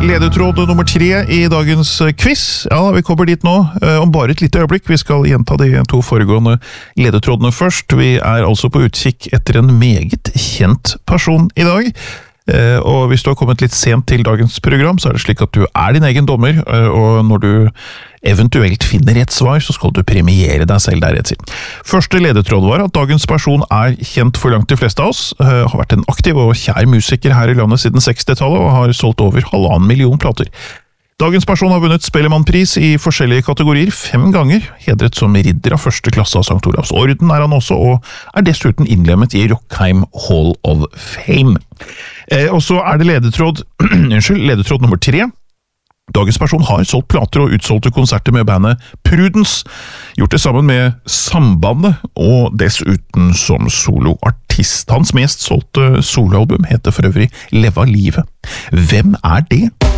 Ledetråd nummer 3 i dagens quiz. Ja, vi kommer dit nå om bare et lite øyeblikk. Vi skal gjenta de 2 foregående ledetrådene først. Vi altså på utkikk etter en meget kjent person i dag. Og hvis du har kommet litt sent til dagens program, så det slik at du din egen dommer, og når du eventuelt finner et svar, så skal du premiere deg selv der, rett siden. Første ledetråd var at dagens person kjent for langt de fleste av oss, har vært en aktiv og kjær musiker her i landet siden 60-tallet, og har solgt over 1,5 million plater. Dagens person har vunnet Spellemannpris i forskjellige kategorier 5 ganger, hedret som ridder av første klasse av Sankt Olavs Orden han også, og dessuten innlemmet i Rockheim Hall of Fame. Og så det ledetråd nummer 3. Dagens person har solgt plater og utsolgte konserter med bandet Prudence, gjort det sammen med Sambandet, og dessuten som soloartist. Hans mest solgte soloalbum heter for øvrig Leva livet. Hvem det?